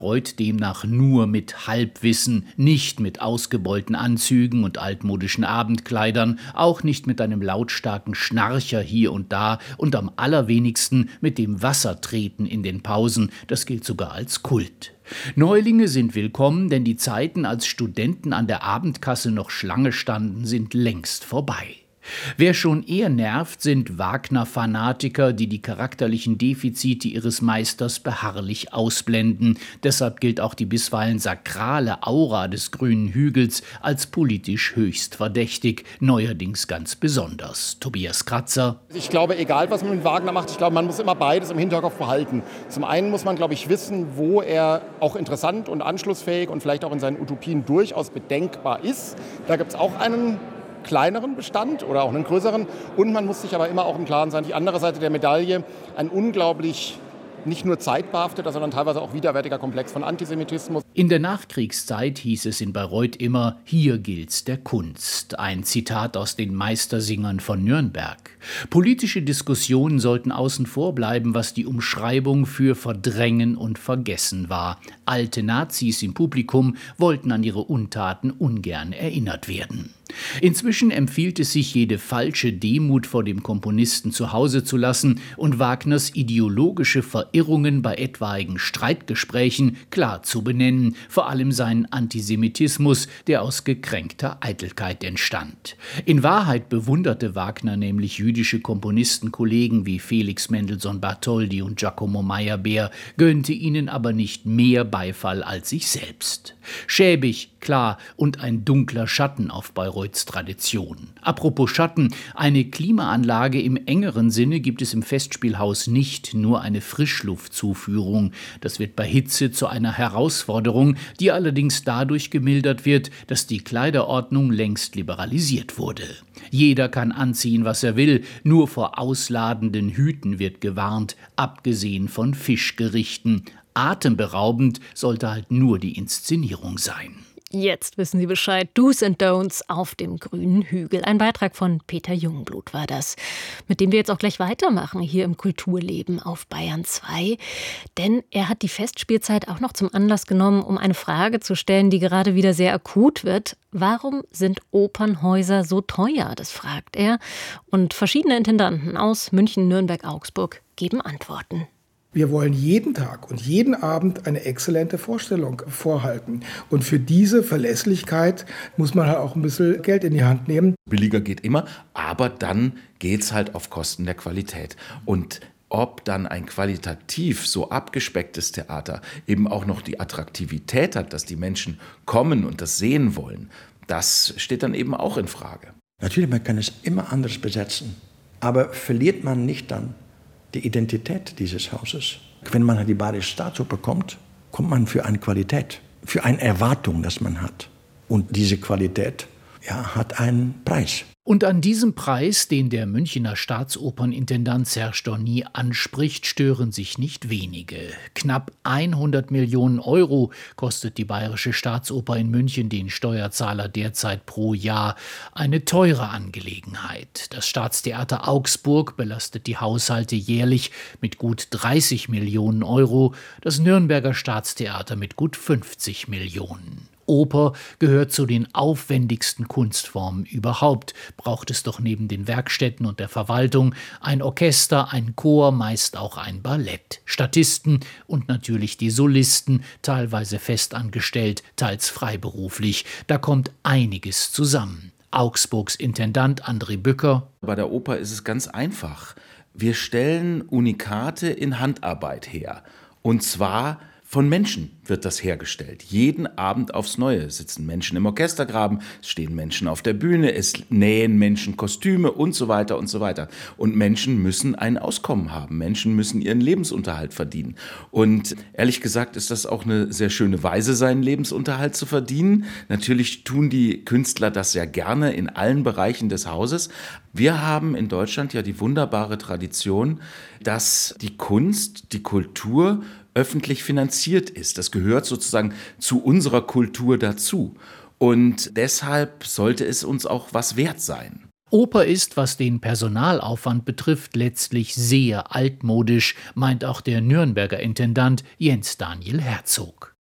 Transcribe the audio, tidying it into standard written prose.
Bayreuth demnach nur mit Halbwissen, nicht mit ausgebeulten Anzügen und altmodischen Abendkleidern, auch nicht mit einem lautstarken Schnarcher hier und da und am allerwenigsten mit dem Wassertreten in den Pausen, das gilt sogar als Kult. Neulinge sind willkommen, denn die Zeiten, als Studenten an der Abendkasse noch Schlange standen, sind längst vorbei. Wer schon eher nervt, sind Wagner-Fanatiker, die die charakterlichen Defizite ihres Meisters beharrlich ausblenden. Deshalb gilt auch die bisweilen sakrale Aura des grünen Hügels als politisch höchst verdächtig, neuerdings ganz besonders. Tobias Kratzer. Ich glaube, egal was man mit Wagner macht, ich glaube, man muss immer beides im Hinterkopf behalten. Zum einen muss man, glaube ich, wissen, wo er auch interessant und anschlussfähig und vielleicht auch in seinen Utopien durchaus bedenkbar ist. Da gibt es auch einen kleineren Bestand oder auch einen größeren. Und man muss sich aber immer auch im Klaren sein, die andere Seite der Medaille, ein unglaublich nicht nur zeitbehafteter, sondern teilweise auch widerwärtiger Komplex von Antisemitismus. In der Nachkriegszeit hieß es in Bayreuth immer, hier gilt's der Kunst. Ein Zitat aus den Meistersingern von Nürnberg. Politische Diskussionen sollten außen vor bleiben, was die Umschreibung für Verdrängen und Vergessen war. Alte Nazis im Publikum wollten an ihre Untaten ungern erinnert werden. Inzwischen empfiehlt es sich, jede falsche Demut vor dem Komponisten zu Hause zu lassen und Wagners ideologische Verirrungen bei etwaigen Streitgesprächen klar zu benennen, vor allem seinen Antisemitismus, der aus gekränkter Eitelkeit entstand. In Wahrheit bewunderte Wagner nämlich jüdische Komponistenkollegen wie Felix Mendelssohn Bartholdy und Giacomo Meyerbeer, gönnte ihnen aber nicht mehr Beifall als sich selbst. Schäbig, klar und ein dunkler Schatten auf Bayreuths Tradition. Apropos Schatten, eine Klimaanlage im engeren Sinne gibt es im Festspielhaus nicht, nur eine Frischluftzuführung. Das wird bei Hitze zu einer Herausforderung, die allerdings dadurch gemildert wird, dass die Kleiderordnung längst liberalisiert wurde. Jeder kann anziehen, was er will, nur vor ausladenden Hüten wird gewarnt, abgesehen von Fischgerichten. Atemberaubend sollte halt nur die Inszenierung sein. Jetzt wissen Sie Bescheid. Do's and Don'ts auf dem grünen Hügel. Ein Beitrag von Peter Jungblut war das, mit dem wir jetzt auch gleich weitermachen hier im Kulturleben auf Bayern 2. Denn er hat die Festspielzeit auch noch zum Anlass genommen, um eine Frage zu stellen, die gerade wieder sehr akut wird. Warum sind Opernhäuser so teuer? Das fragt er. Und verschiedene Intendanten aus München, Nürnberg, Augsburg geben Antworten. Wir wollen jeden Tag und jeden Abend eine exzellente Vorstellung vorhalten. Und für diese Verlässlichkeit muss man halt auch ein bisschen Geld in die Hand nehmen. Billiger geht immer, aber dann geht's halt auf Kosten der Qualität. Und ob dann ein qualitativ so abgespecktes Theater eben auch noch die Attraktivität hat, dass die Menschen kommen und das sehen wollen, das steht dann eben auch in Frage. Natürlich, man kann es immer anders besetzen, aber verliert man nicht dann die Identität dieses Hauses? Wenn man an die Bayerische Staatsoper kommt, kommt man für eine Qualität, für eine Erwartung, das man hat. Und diese Qualität hat einen Preis. Und an diesem Preis, den der Münchner Staatsopernintendant Serge Dorny anspricht, stören sich nicht wenige. Knapp 100 Millionen Euro kostet die Bayerische Staatsoper in München den Steuerzahler derzeit pro Jahr. Eine teure Angelegenheit. Das Staatstheater Augsburg belastet die Haushalte jährlich mit gut 30 Millionen Euro, das Nürnberger Staatstheater mit gut 50 Millionen. Oper gehört zu den aufwendigsten Kunstformen überhaupt, braucht es doch neben den Werkstätten und der Verwaltung ein Orchester, ein Chor, meist auch ein Ballett, Statisten und natürlich die Solisten, teilweise festangestellt, teils freiberuflich. Da kommt einiges zusammen. Augsburgs Intendant André Bücker. Bei der Oper ist es ganz einfach. Wir stellen Unikate in Handarbeit her. Und zwar von Menschen wird das hergestellt. Jeden Abend aufs Neue sitzen Menschen im Orchestergraben, es stehen Menschen auf der Bühne, es nähen Menschen Kostüme und so weiter und so weiter. Und Menschen müssen ein Auskommen haben. Menschen müssen ihren Lebensunterhalt verdienen. Und ehrlich gesagt ist das auch eine sehr schöne Weise, seinen Lebensunterhalt zu verdienen. Natürlich tun die Künstler das sehr gerne in allen Bereichen des Hauses. Wir haben in Deutschland ja die wunderbare Tradition, dass die Kunst, die Kultur öffentlich finanziert ist. Das gehört sozusagen zu unserer Kultur dazu. Und deshalb sollte es uns auch was wert sein. Oper ist, was den Personalaufwand betrifft, letztlich sehr altmodisch, meint auch der Nürnberger Intendant Jens Daniel Herzog.